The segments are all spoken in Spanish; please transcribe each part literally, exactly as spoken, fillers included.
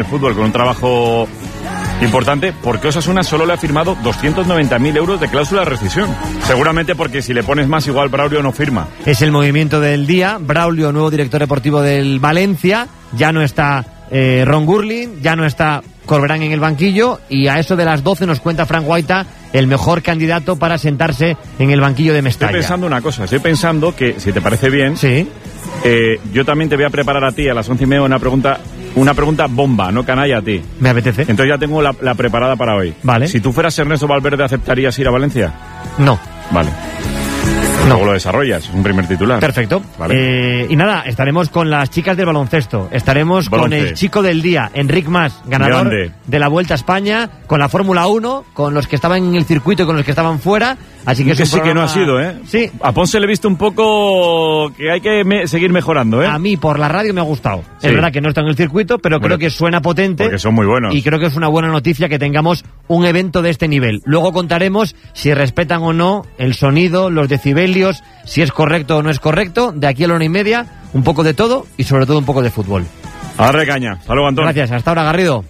el fútbol con un trabajo importante, porque Osasuna solo le ha firmado doscientos noventa mil euros de cláusula de rescisión. Seguramente porque si le pones más, igual Braulio no firma. Es el movimiento del día. Braulio, nuevo director deportivo del Valencia. Ya no está eh, Ron Gurlin, ya no está Corberán en el banquillo, y a eso de las doce nos cuenta Frank Guaita el mejor candidato para sentarse en el banquillo de Mestalla. Estoy pensando una cosa, estoy pensando que, si te parece bien, sí. eh, yo también te voy a preparar a ti a las once y media una pregunta, una pregunta bomba, no canalla a ti. Me apetece. Entonces ya tengo la, la preparada para hoy. Vale. Si tú fueras Ernesto Valverde, ¿aceptarías ir a Valencia? No. Vale. No. Luego lo desarrollas, un primer titular. Perfecto. Vale. Eh, y nada, estaremos con las chicas del baloncesto. Estaremos Balonce. con el chico del día, Enric Mas, ganador Grande. de la Vuelta a España, con la Fórmula uno, con los que estaban en el circuito y con los que estaban fuera. Así que, es que un sí que no ha sido, ¿eh? Sí. A Ponce le he visto un poco que hay que me- seguir mejorando, ¿eh? A mí por la radio me ha gustado. Sí. Es verdad que no está en el circuito, pero Bueno, creo que suena potente. porque son muy buenos. Y creo que es una buena noticia que tengamos un evento de este nivel. Luego contaremos si respetan o no el sonido, los decibelios, si es correcto o no es correcto. De aquí a la una y media, un poco de todo y sobre todo un poco de fútbol. A darle caña. Hasta luego, Antón. Gracias. Hasta ahora, Garrido.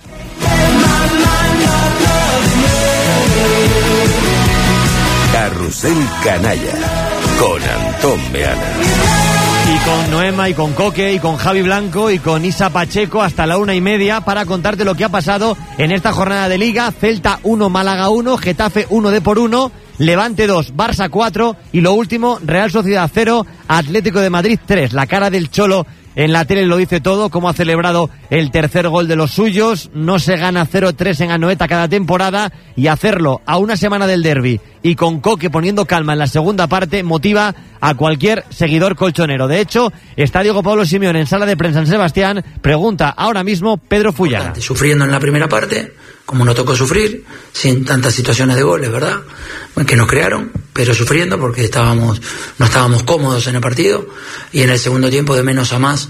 Carrusel Canalla con Antón Meana. Y con Noema, y con Coque, y con Javi Blanco, y con Isa Pacheco hasta la una y media para contarte lo que ha pasado en esta jornada de Liga. Celta uno, Málaga uno, Getafe uno, Depor uno, Levante dos, Barça cuatro, y lo último, Real Sociedad cero, Atlético de Madrid tres. La cara del Cholo en la tele lo dice todo, cómo ha celebrado el tercer gol de los suyos. No se gana cero tres en Anoeta cada temporada, y hacerlo a una semana del derbi y con Coque poniendo calma en la segunda parte motiva a cualquier seguidor colchonero. De hecho, está Diego Pablo Simeone en sala de prensa en Sebastián. Pregunta ahora mismo Pedro Fullana. Sufriendo en la primera parte, como nos tocó sufrir, sin tantas situaciones de goles, ¿verdad? Que nos crearon, pero sufriendo porque estábamos, no estábamos cómodos en el partido, y en el segundo tiempo de menos a más,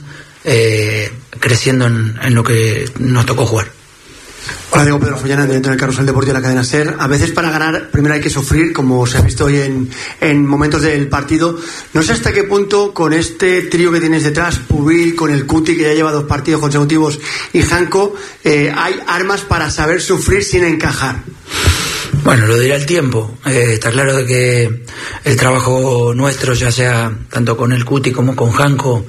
eh, creciendo en, en lo que nos tocó jugar. Hola, Diego Pedro Follana, dentro del Carrusel Deportivo de la cadena SER. A veces para ganar primero hay que sufrir, como se ha visto hoy en, en momentos del partido. No sé hasta qué punto con este trío que tienes detrás, Pubil, con el Cuti, que ya lleva dos partidos consecutivos, y Janko, eh, hay armas para saber sufrir sin encajar. Bueno, lo dirá el tiempo. Eh, está claro de que el trabajo nuestro, ya sea tanto con el Cuti como con Janko,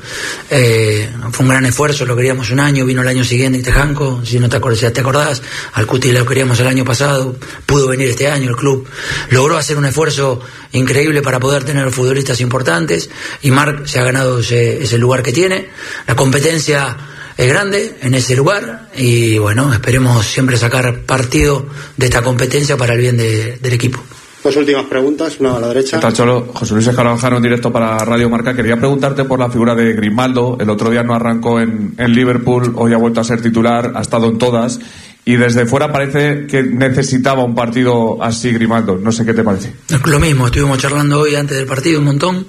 eh, fue un gran esfuerzo. Lo queríamos un año, vino el año siguiente este Janko, si no te acordás, ya te acordás. Al Cuti lo queríamos el año pasado, pudo venir este año. El club logró hacer un esfuerzo increíble para poder tener futbolistas importantes, y Marc se ha ganado ese, ese lugar que tiene. La competencia es grande en ese lugar, y bueno, esperemos siempre sacar partido de esta competencia para el bien de, del equipo. Dos últimas preguntas, una a la derecha. ¿Qué tal, Cholo? José Luis Escarabajano en directo para Radio Marca. Quería preguntarte por la figura de Grimaldo. El otro día no arrancó en, en Liverpool, hoy ha vuelto a ser titular, ha estado en todas, y desde fuera parece que necesitaba un partido así Grimaldo. No sé qué te parece. Lo mismo, estuvimos charlando hoy antes del partido un montón.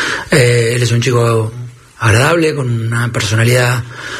Eh, él es un chico agradable, con una personalidad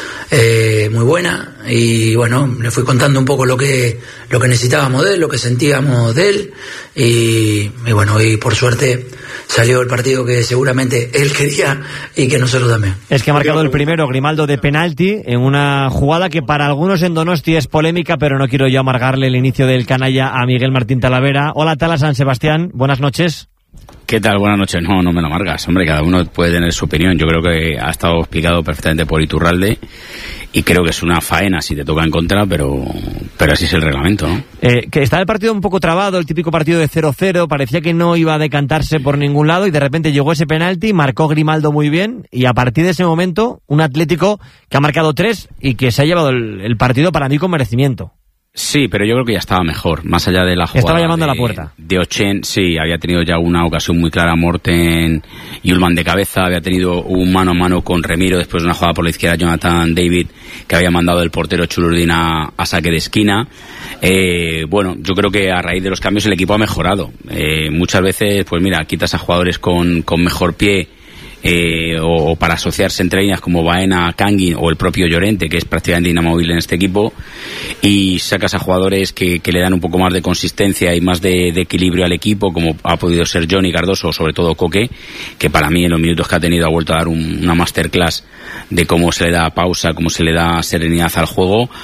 eh, muy buena, y bueno, le fui contando un poco lo que lo que necesitábamos de él, lo que sentíamos de él, y, y bueno, y por suerte salió el partido que seguramente él quería y que nosotros también. Es que ha marcado el primero Grimaldo de penalti en una jugada que para algunos en Donosti es polémica, pero no quiero yo amargarle el inicio del canalla a Miguel Martín Talavera. Hola, Tala San Sebastián, buenas noches. ¿Qué tal? Buenas noches. No, no me lo amargas. Hombre, cada uno puede tener su opinión. Yo creo que ha estado explicado perfectamente por Iturralde, y creo que es una faena si te toca en contra, pero pero así es el reglamento, ¿no? Eh, que estaba el partido un poco trabado, el típico partido de cero cero, parecía que no iba a decantarse por ningún lado, y de repente llegó ese penalti, marcó Grimaldo muy bien, y a partir de ese momento, un Atlético que ha marcado tres y que se ha llevado el, el partido para mí con merecimiento. Sí, pero yo creo que ya estaba mejor, más allá de la jugada. Estaba llamando de, a la puerta. De Ochen, sí, había tenido ya una ocasión muy clara, Morten y Ullman de cabeza, había tenido un mano a mano con Remiro después de una jugada por la izquierda, Jonathan David, que había mandado el portero Chulurdín a, a saque de esquina. Eh, bueno, yo creo que a raíz de los cambios el equipo ha mejorado. Eh, muchas veces, pues mira, quitas a jugadores con, con mejor pie, eh, o, o para asociarse entre líneas como Baena, Kangin o el propio Llorente, que es prácticamente inamovible en este equipo, y sacas a jugadores que, que le dan un poco más de consistencia y más de, de equilibrio al equipo, como ha podido ser Johnny Cardoso o sobre todo Coque, que para mí en los minutos que ha tenido ha vuelto a dar un, una masterclass de cómo se le da pausa, cómo se le da serenidad al juego,